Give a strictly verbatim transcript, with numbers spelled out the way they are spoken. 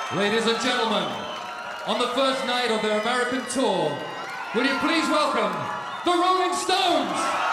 Ladies and gentlemen, on the first night of their American tour, will you please welcome the Rolling Stones!